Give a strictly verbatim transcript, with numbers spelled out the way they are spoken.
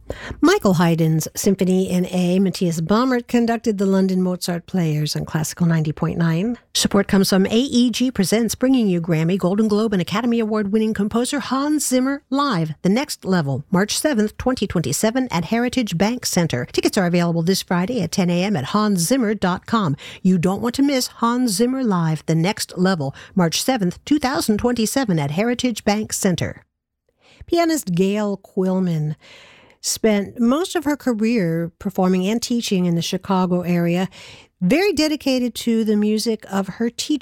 Michael Haydn's Symphony in A. Matthias Baumert conducted the London Mozart Players on Classical ninety point nine. Support comes from A E G Presents, bringing you Grammy, Golden Globe, and Academy Award-winning composer Hans Zimmer live, The Next Level, March seventh, twenty twenty-seven at Heritage Bank Center. Tickets are available this Friday at ten a.m. at hans zimmer dot com. You don't want to miss Hans Zimmer live, The Next Level, March seventh, twenty twenty-seven at Heritage Bank Center. Pianist Gail Quillman spent most of her career performing and teaching in the Chicago area, very dedicated to the music of her teacher.